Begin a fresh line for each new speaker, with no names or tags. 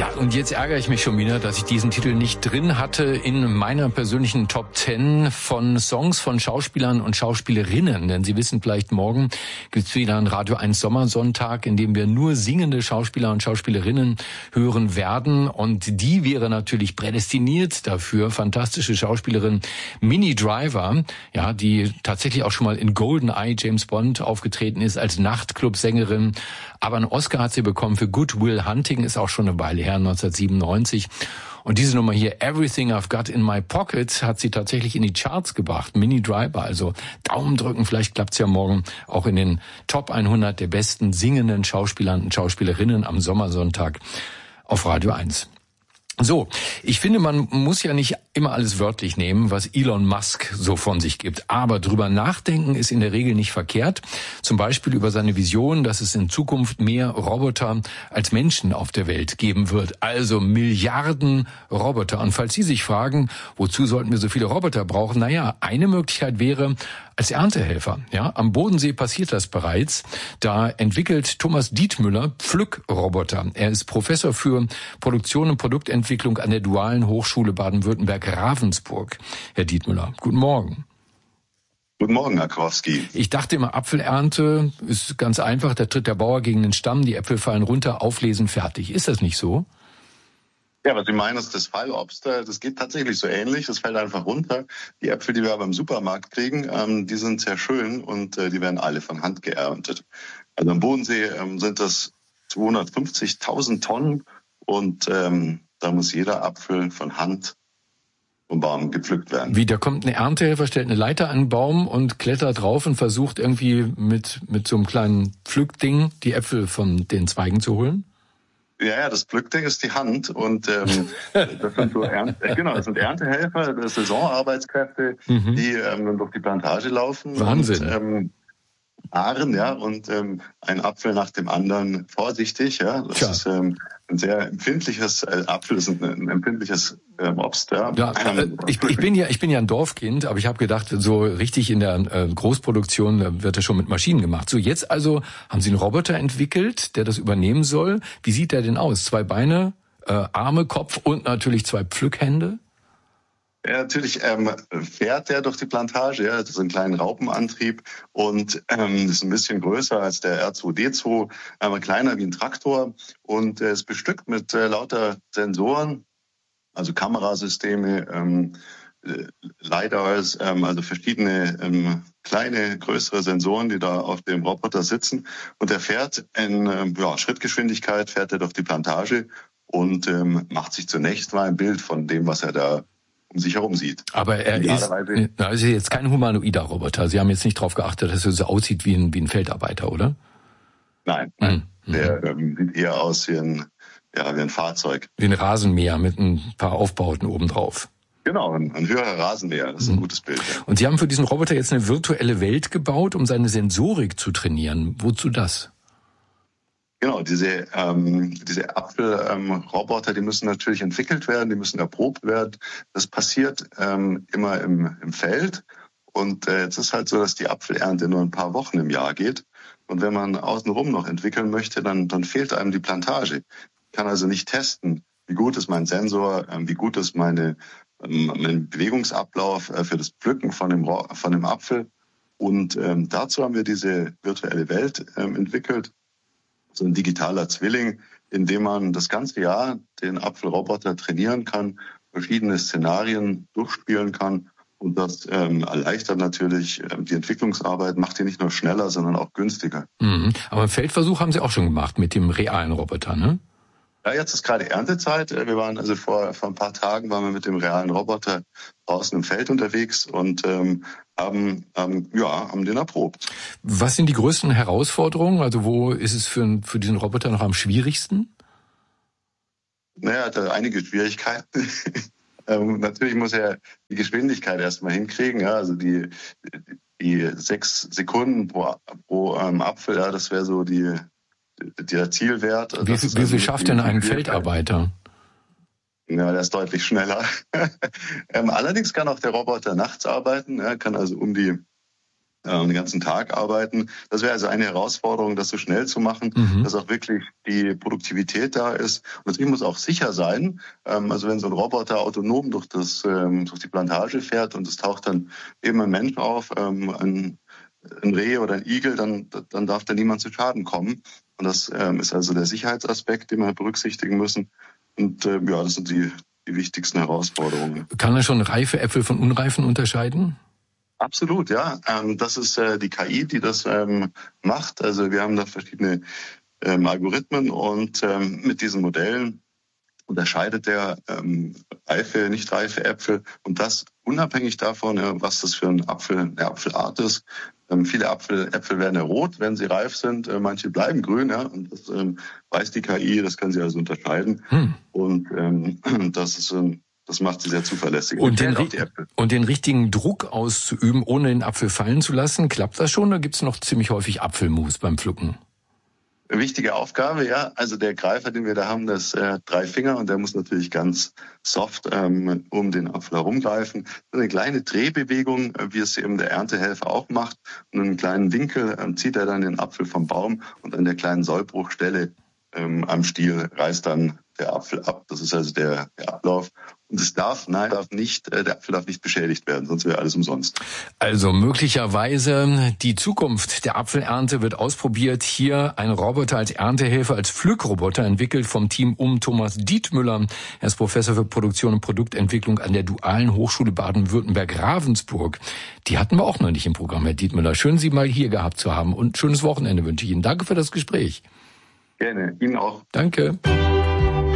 Ja, und jetzt ärgere ich mich schon wieder, dass ich diesen Titel nicht drin hatte in meiner persönlichen Top 10 von Songs von Schauspielern und Schauspielerinnen. Denn Sie wissen vielleicht, morgen gibt's wieder einen Radio 1 Sommersonntag, in dem wir nur singende Schauspieler und Schauspielerinnen hören werden. Und die wäre natürlich prädestiniert dafür, fantastische Schauspielerin Minnie Driver, ja, die tatsächlich auch schon mal in GoldenEye James Bond aufgetreten ist als Nachtclubsängerin. Aber einen Oscar hat sie bekommen für Good Will Hunting, ist auch schon eine Weile her, 1997. Und diese Nummer hier, Everything I've Got in My Pocket, hat sie tatsächlich in die Charts gebracht. Minnie Driver, also Daumen drücken, vielleicht klappt's ja morgen auch in den Top 100 der besten singenden Schauspieler und Schauspielerinnen am Sommersonntag auf Radio 1. So, ich finde, man muss ja nicht immer alles wörtlich nehmen, was Elon Musk so von sich gibt. Aber drüber nachdenken ist in der Regel nicht verkehrt. Zum Beispiel über seine Vision, dass es in Zukunft mehr Roboter als Menschen auf der Welt geben wird. Also Milliarden Roboter. Und falls Sie sich fragen, wozu sollten wir so viele Roboter brauchen? Naja, eine Möglichkeit wäre, als Erntehelfer. Ja, am Bodensee passiert das bereits. Da entwickelt Thomas Dietmüller Pflückroboter. Er ist Professor für Produktion und Produktentwicklung an der Dualen Hochschule Baden-Württemberg-Ravensburg. Herr Dietmüller, guten Morgen.
Guten Morgen, Herr Kowski.
Ich dachte immer, Apfelernte ist ganz einfach. Da tritt der Bauer gegen den Stamm, die Äpfel fallen runter, auflesen, fertig. Ist das nicht so?
Ja, was Sie meinen, ist das Fallobst. Das geht tatsächlich so ähnlich. Das fällt einfach runter. Die Äpfel, die wir aber im Supermarkt kriegen, die sind sehr schön und die werden alle von Hand geerntet. Also am Bodensee sind das 250.000 Tonnen und da muss jeder Apfel von Hand vom Baum gepflückt werden.
Wie, da kommt ein Erntehelfer, stellt eine Leiter an den Baum und klettert drauf und versucht irgendwie mit so einem kleinen Pflückding die Äpfel von den Zweigen zu holen?
Ja, das Pflückding ist die Hand und das sind so das sind Erntehelfer, das sind Saisonarbeitskräfte, die dann durch die Plantage laufen.
Wahnsinn.
Und ja, und ein Apfel nach dem anderen vorsichtig, ja. Das ist ein sehr empfindliches Apfel, ist ein empfindliches Obst, ja.
Ja, ich bin ja ein Dorfkind, aber ich habe gedacht, so richtig in der Großproduktion wird das schon mit Maschinen gemacht. So, jetzt also haben Sie einen Roboter entwickelt, der das übernehmen soll. Wie sieht der denn aus? 2 Beine, Arme, Kopf und natürlich 2 Pflückhände?
Ja, natürlich fährt der durch die Plantage, ja, das ist ein kleiner Raupenantrieb und ist ein bisschen größer als der R2D2, kleiner wie ein Traktor und ist bestückt mit lauter Sensoren, also Kamerasysteme, LiDARs, also verschiedene kleine, größere Sensoren, die da auf dem Roboter sitzen und der fährt in Schrittgeschwindigkeit, fährt er durch die Plantage und macht sich zunächst mal ein Bild von dem, was er da um sich herum sieht.
Aber er ist jetzt kein humanoider Roboter. Sie haben jetzt nicht darauf geachtet, dass er so aussieht wie ein Feldarbeiter, oder?
Nein. Der sieht eher aus wie ein Fahrzeug.
Wie ein Rasenmäher mit ein paar Aufbauten obendrauf.
Genau, ein höherer Rasenmäher, das ist ein gutes Bild. Ja.
Und Sie haben für diesen Roboter jetzt eine virtuelle Welt gebaut, um seine Sensorik zu trainieren. Wozu das?
Genau, diese Apfelroboter, die müssen natürlich entwickelt werden, die müssen erprobt werden. Das passiert immer im Feld. Und jetzt ist halt so, dass die Apfelernte nur ein paar Wochen im Jahr geht. Und wenn man außenrum noch entwickeln möchte, dann fehlt einem die Plantage. Ich kann also nicht testen, wie gut ist mein Sensor, wie gut ist mein Bewegungsablauf für das Pflücken von dem Apfel. Und dazu haben wir diese virtuelle Welt entwickelt. So ein digitaler Zwilling, in dem man das ganze Jahr den Apfelroboter trainieren kann, verschiedene Szenarien durchspielen kann. Und das erleichtert natürlich die Entwicklungsarbeit, macht die nicht nur schneller, sondern auch günstiger.
Aber einen Feldversuch haben Sie auch schon gemacht mit dem realen Roboter, ne?
Ja, jetzt ist gerade Erntezeit. Wir waren also vor ein paar Tagen waren wir mit dem realen Roboter draußen im Feld unterwegs und haben den erprobt.
Was sind die größten Herausforderungen? Also wo ist es für diesen Roboter noch am schwierigsten?
Naja, da einige Schwierigkeiten. Natürlich muss er die Geschwindigkeit erstmal hinkriegen. Ja, also die 6 Sekunden pro Apfel, ja, das wäre so der Zielwert.
Wie viel schafft denn ein Feldarbeiter?
Ja, der ist deutlich schneller. Allerdings kann auch der Roboter nachts arbeiten. Er kann also um die den ganzen Tag arbeiten. Das wäre also eine Herausforderung, das so schnell zu machen, dass auch wirklich die Produktivität da ist. Und natürlich muss auch sicher sein. Also wenn so ein Roboter autonom durch die Plantage fährt und es taucht dann eben ein Mensch auf, ein Reh oder ein Igel, dann darf da niemand zu Schaden kommen. Und das ist also der Sicherheitsaspekt, den wir berücksichtigen müssen. Und das sind die wichtigsten Herausforderungen.
Kann er schon reife Äpfel von unreifen unterscheiden?
Absolut, ja. Das ist die KI, die das macht. Also wir haben da verschiedene Algorithmen und mit diesen Modellen unterscheidet der reife, nicht reife Äpfel und das unabhängig davon, was das für eine Apfelart ist. Viele Äpfel werden ja rot, wenn sie reif sind. Manche bleiben grün, ja, und das weiß die KI, das kann sie also unterscheiden. Und das macht sie sehr zuverlässig.
Und den richtigen Druck auszuüben, ohne den Apfel fallen zu lassen, klappt das schon? Oder gibt es noch ziemlich häufig Apfelmus beim Pflücken?
Wichtige Aufgabe, ja. Also der Greifer, den wir da haben, das hat 3 Finger und der muss natürlich ganz soft um den Apfel herumgreifen. Eine kleine Drehbewegung, wie es eben der Erntehelfer auch macht. Und einen kleinen Winkel zieht er dann den Apfel vom Baum und an der kleinen Sollbruchstelle am Stiel reißt dann der Apfel ab. Das ist also der Ablauf. Und der Apfel darf nicht beschädigt werden, sonst wäre alles umsonst.
Also möglicherweise die Zukunft der Apfelernte wird ausprobiert. Hier ein Roboter als Erntehelfer, als Pflückroboter, entwickelt vom Team um Thomas Dietmüller. Er ist Professor für Produktion und Produktentwicklung an der Dualen Hochschule Baden-Württemberg-Ravensburg. Die hatten wir auch noch nicht im Programm, Herr Dietmüller. Schön, Sie mal hier gehabt zu haben und schönes Wochenende wünsche ich Ihnen. Danke für das Gespräch.
Gerne, Ihnen auch.
Danke.